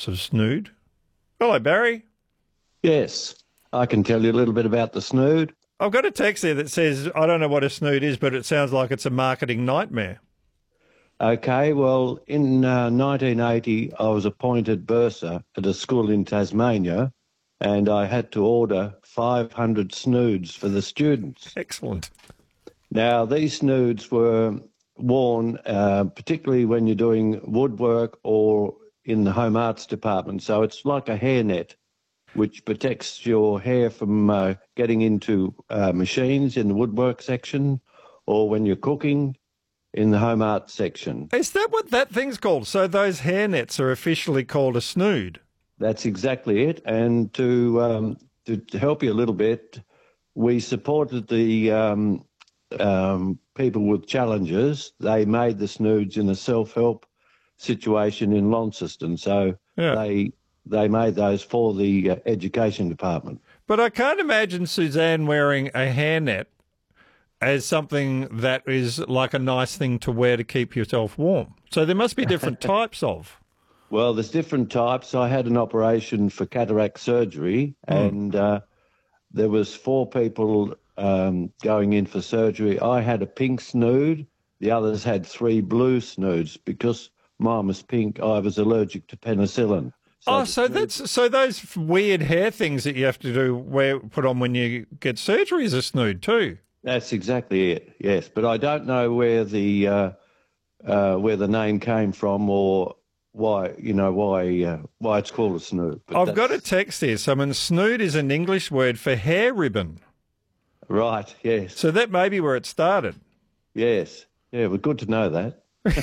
types of snood. Hello, Barry. Yes, I can tell you a little bit about the snood. I've got a text there that says, I don't know what a snood is, but it sounds like it's a marketing nightmare. Okay, well, in 1980, I was appointed bursar at a school in Tasmania, and I had to order 500 snoods for the students. Excellent. Now, these snoods were worn particularly when you're doing woodwork or in the home arts department. So it's like a hairnet, which protects your hair from getting into machines in the woodwork section, or when you're cooking in the home arts section. Is that what that thing's called? So those hairnets are officially called a snood? That's exactly it. And to help you a little bit, we supported the people with challenges. They made the snoods in a self-help situation in Launceston. So they made those for the education department. But I can't imagine Suzanne wearing a hairnet as something that is like a nice thing to wear to keep yourself warm. So there must be different types of. Well, there's different types. I had an operation for cataract surgery, and there was 4 people going in for surgery. I had a pink snood. The others had 3 blue snoods. Because mine was pink, I was allergic to penicillin. So those weird hair things that you have to put on when you get surgery is a snood too. That's exactly it. Yes, but I don't know where the name came from or why it's called a snood. I've got a text here. Snood is an English word for hair ribbon. Right. Yes. So that may be where it started. Yes. Yeah. Well, good to know that.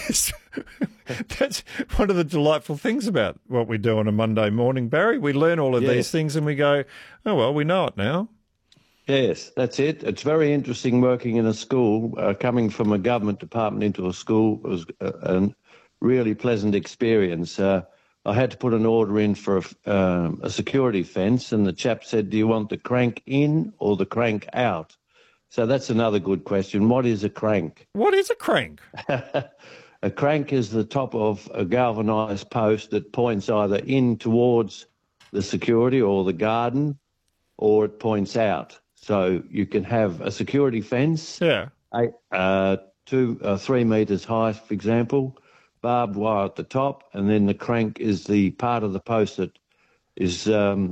That's one of the delightful things about what we do on a Monday morning, Barry. We learn all of these things and we go, oh, well, we know it now. Yes, that's it. It's very interesting working in a school. Coming from a government department into a school was a really pleasant experience. I had to put an order in for a security fence, and the chap said, do you want the crank in or the crank out? So that's another good question. What is a crank? What is a crank? A crank is the top of a galvanised post that points either in towards the security or the garden, or it points out. So you can have a security fence, 3 metres high, for example, barbed wire at the top, and then the crank is the part of the post that is,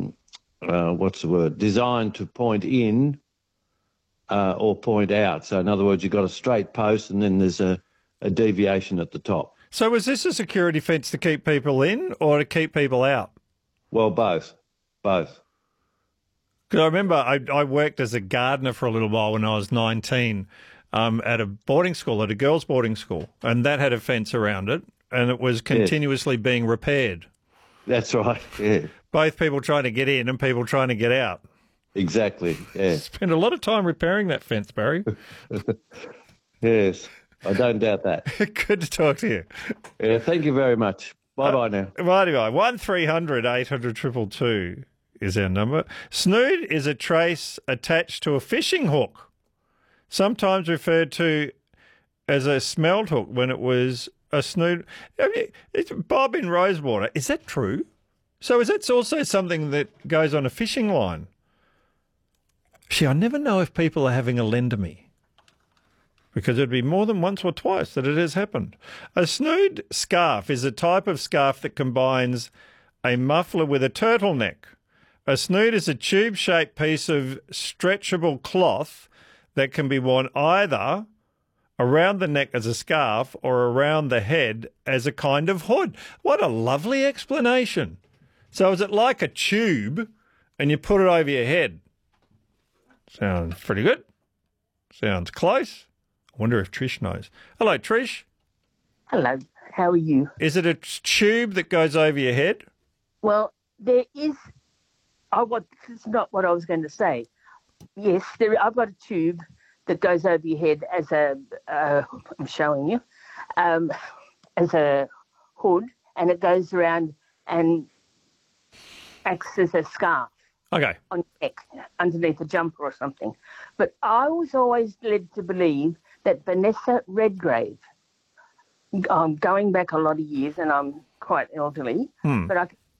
designed to point in or point out. So in other words, you've got a straight post and then there's a deviation at the top. So was this a security fence to keep people in or to keep people out? Well, both. Because I remember I worked as a gardener for a little while when I was 19 at a boarding school, at a girls' boarding school, and that had a fence around it, and it was continuously being repaired. That's right, yeah. Both people trying to get in and people trying to get out. Exactly, yeah. Spent a lot of time repairing that fence, Barry. Yes, I don't doubt that. Good to talk to you. Yeah, thank you very much. Bye-bye now. Bye-bye. 1300 800 222 is our number. Snood is a trace attached to a fishing hook, sometimes referred to as a smelt hook when it was a snood. It's Bob in Rosewater. Is that true? So is that also something that goes on a fishing line? I never know if people are having a lend to me, because it'd be more than once or twice that it has happened. A snood scarf is a type of scarf that combines a muffler with a turtleneck. A snood is a tube-shaped piece of stretchable cloth that can be worn either around the neck as a scarf or around the head as a kind of hood. What a lovely explanation. So is it like a tube and you put it over your head? Sounds pretty good. Sounds close. I wonder if Trish knows. Hello, Trish. Hello, how are you? Is it a tube that goes over your head? Well, there is... this is not what I was going to say. Yes, I've got a tube that goes over your head as I'm showing you, as a hood, and it goes around and acts as a scarf. Okay. On your neck, underneath a jumper or something. But I was always led to believe that Vanessa Redgrave, going back a lot of years, and I'm quite elderly, but I can